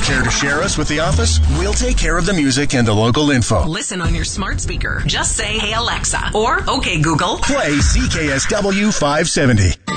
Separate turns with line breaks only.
Care to share us with the office? We'll take care of the music and the local info.
Listen on your smart speaker. Just say, "Hey Alexa," or "Okay Google."
Play CKSW 570.